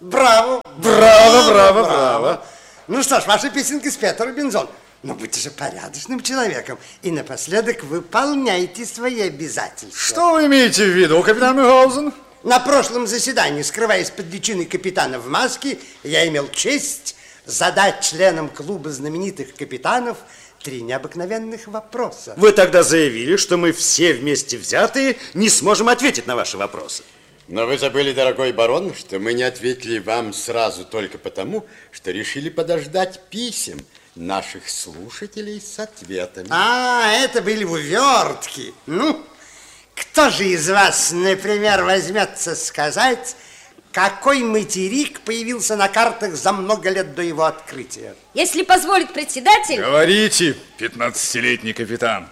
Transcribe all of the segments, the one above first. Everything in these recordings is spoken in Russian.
Браво! Браво! Ну что ж, ваша песенка спета, Робинзон. Но будьте же порядочным человеком. И напоследок выполняйте свои обязательства. Что вы имеете в виду, капитан Мюнхгаузен? На прошлом заседании, скрываясь под личиной капитана в маске, я имел честь задать членам клуба знаменитых капитанов 3 необыкновенных вопроса. Вы тогда заявили, что мы все вместе взятые не сможем ответить на ваши вопросы. Но вы забыли, дорогой барон, что мы не ответили вам сразу только потому, что решили подождать писем наших слушателей с ответами. Это были увертки. Ну, кто же из вас, например, возьмется сказать, какой материк появился на картах за много лет до его открытия? Если позволит председатель... Говорите, 15-летний капитан.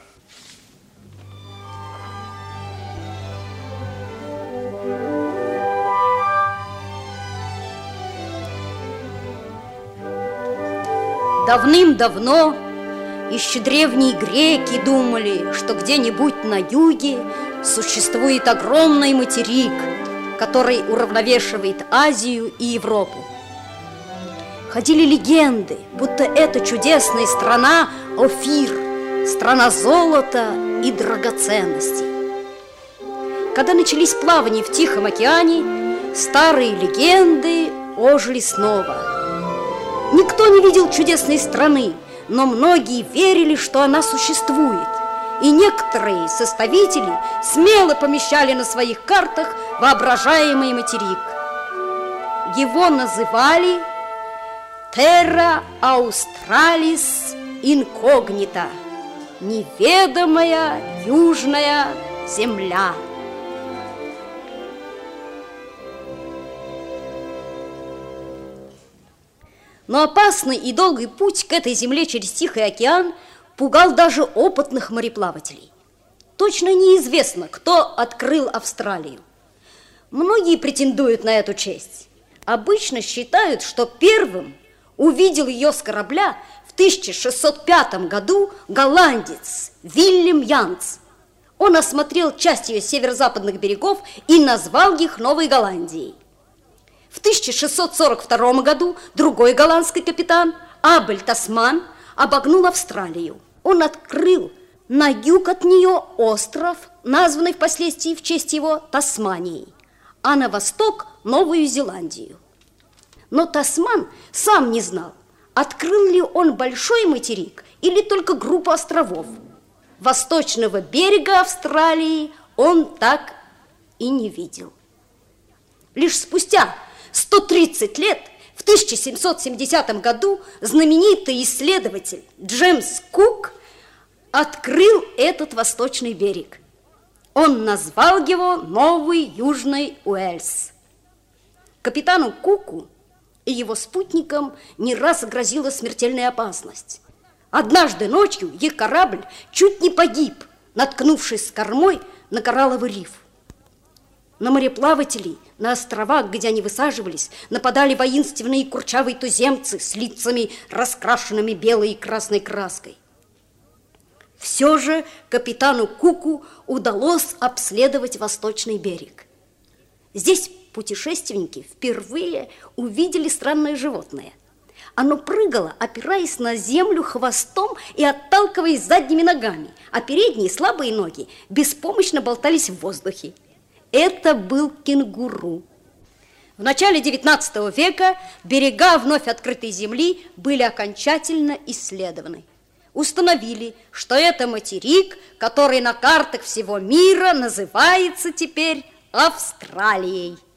Давным-давно еще древние греки думали, что где-нибудь на юге существует огромный материк, который уравновешивает Азию и Европу. Ходили легенды, будто это чудесная страна Офир, страна золота и драгоценностей. Когда начались плавания в Тихом океане, старые легенды ожили снова. Никто не видел чудесной страны, но многие верили, что она существует. И некоторые составители смело помещали на своих картах воображаемый материк. Его называли Terra Australis Incognita, неведомая южная земля. Но опасный и долгий путь к этой земле через Тихий океан пугал даже опытных мореплавателей. Точно неизвестно, кто открыл Австралию. Многие претендуют на эту честь. Обычно считают, что первым увидел ее с корабля в 1605 году голландец Вильям Янц. Он осмотрел часть ее северо-западных берегов и назвал их Новой Голландией. В 1642 году другой голландский капитан Абель Тасман обогнул Австралию. Он открыл на юг от нее остров, названный впоследствии в честь его Тасманией, а на восток – Новую Зеландию. Но Тасман сам не знал, открыл ли он большой материк или только группу островов. Восточного берега Австралии он так и не видел. Лишь спустя 130 лет, в 1770 году, знаменитый исследователь Джеймс Кук открыл этот восточный берег. Он назвал его Новый Южный Уэльс. Капитану Куку и его спутникам не раз грозила смертельная опасность. Однажды ночью их корабль чуть не погиб, наткнувшись с кормой на коралловый риф. На мореплавателей, на островах, где они высаживались, нападали воинственные курчавые туземцы с лицами, раскрашенными белой и красной краской. Все же капитану Куку удалось обследовать восточный берег. Здесь путешественники впервые увидели странное животное. Оно прыгало, опираясь на землю хвостом и отталкиваясь задними ногами, а передние слабые ноги беспомощно болтались в воздухе. Это был кенгуру. В начале XIX века берега вновь открытой земли были окончательно исследованы. Установили, что это материк, который на картах всего мира называется теперь Австралией.